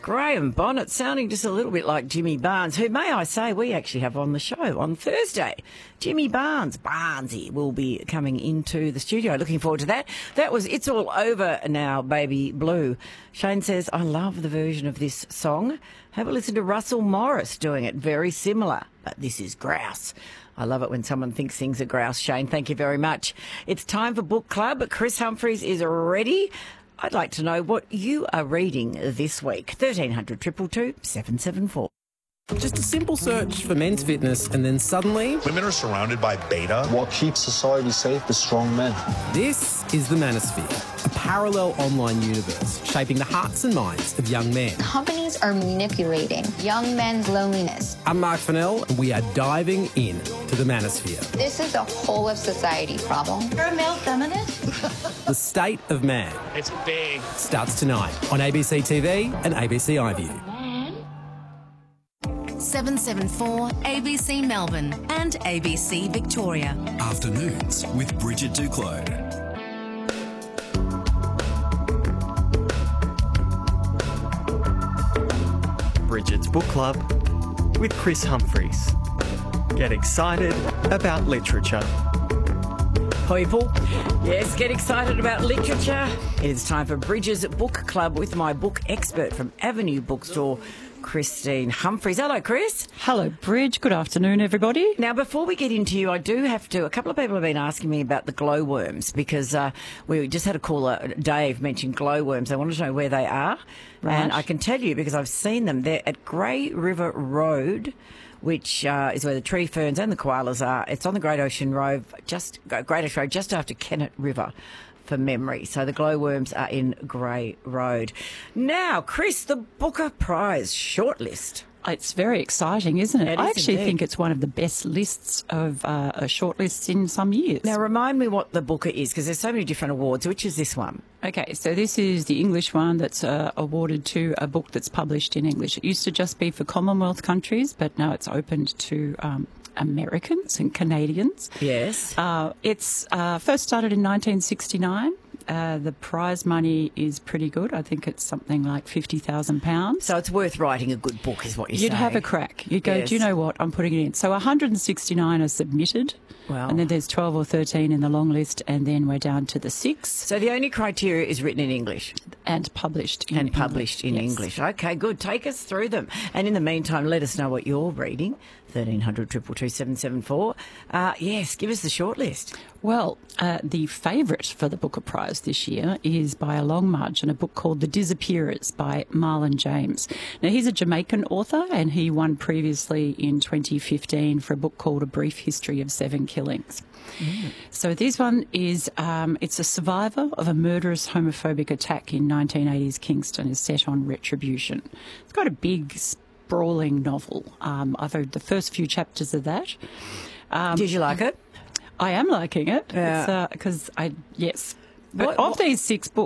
Graham Bonnet, sounding just a little bit like Jimmy Barnes, who, may I say, we actually have on the show on Thursday. Jimmy Barnesy will be coming into the studio. Looking forward to that. That was It's All Over Now, Baby Blue. Shane says, I love the version of this song. Have a listen to Russell Morris doing it. Very similar, but this is grouse. I love it when someone thinks things are grouse, Shane. Thank you very much. It's time for Book Club. Chris Humphries is ready. I'd like to know what you are reading this week. 1300 222 774. Just a simple search for men's fitness and then suddenly... Women are surrounded by beta. What keeps society safe is strong men. This is the Manosphere, a parallel online universe shaping the hearts and minds of young men. Companies are manipulating young men's loneliness. I'm Mark Fennell and we are diving in to the Manosphere. This is a whole of society problem. You're a male feminist? The State of Man. It's big. Starts tonight on ABC TV and ABC iView. 774 ABC Melbourne and ABC Victoria. Afternoons with Bridget Duclos. Bridget's Book Club with Chris Humphries. Get excited about literature. People, yes, get excited about literature. It is time for Bridget's Book Club with my book expert from Avenue Bookstore, Christine Humphries. Hello, Chris. Hello, Bridge. Good afternoon, everybody. Now, before we get into you, I do have to... A couple of people have been asking me about the glowworms because we just had a caller, Dave, mention glowworms. They wanted to know where they are. Right. And I can tell you because I've seen them. They're at Grey River Road, which is where the tree ferns and the koalas are. It's on the Great Ocean Road, just after Kennett River, for memory. So the glowworms are in Grey Road. Now, Chris, the Booker Prize shortlist. It's very exciting, isn't it? I actually indeed. think it's one of the best lists of shortlists in some years. Now, remind me what the Booker is, because there's so many different awards. Which is this one? Okay, so this is the English one that's awarded to a book that's published in English. It used to just be for Commonwealth countries, but now it's opened to Americans and Canadians. Yes. It's first started in 1969. The prize money is pretty good. I think it's something like £50,000. So it's worth writing a good book, is what you're saying. You'd have a crack. You'd go, Yes. do you know what? I'm putting it in. So 169 are submitted. Wow. And then there's 12 or 13 in the long list, and then we're down to the 6. So the only criteria is written in English. And published in English. Okay, good. Take us through them. And in the meantime, let us know what you're reading. 1300 222 774. Yes, give us the shortlist. Well, the favourite for the Booker Prize this year is by a long margin a book called The Disappearers by Marlon James. Now, he's a Jamaican author and he won previously in 2015 for a book called A Brief History of 7 Killings. Mm. So this one is, it's a survivor of a murderous homophobic attack in 1980s Kingston is set on retribution. It's got a big, sprawling novel. I've read the first few chapters of that. Did you like it? I am liking it. Yeah. Because yes. But of these 6